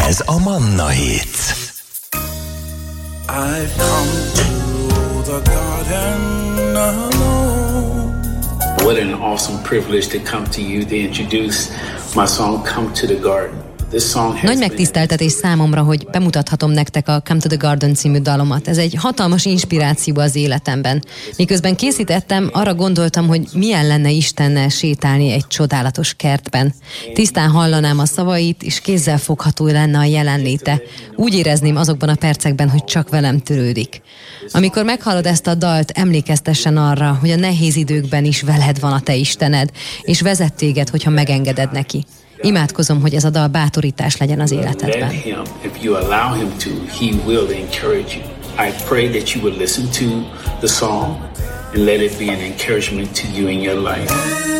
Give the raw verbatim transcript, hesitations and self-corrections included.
Ez a Manna Hits. I've come to the garden alone. What an awesome privilege to come to you to introduce my song Come to the Garden. Nagy megtiszteltetés számomra, hogy bemutathatom nektek a Come to the Garden című dalomat. Ez egy hatalmas inspiráció az életemben. Miközben készítettem, arra gondoltam, hogy milyen lenne Istennel sétálni egy csodálatos kertben. Tisztán hallanám a szavait, és kézzel fogható lenne a jelenléte. Úgy érezném azokban a percekben, hogy csak velem törődik. Amikor meghallod ezt a dalt, emlékeztessen arra, hogy a nehéz időkben is veled van a te Istened, és vezet téged, hogyha megengeded neki. Imádkozom, hogy ez a dal bátorítás legyen az életedben. If you allow him to, he will encourage you. I pray that you will listen to the song and let it be an encouragement to you in your life.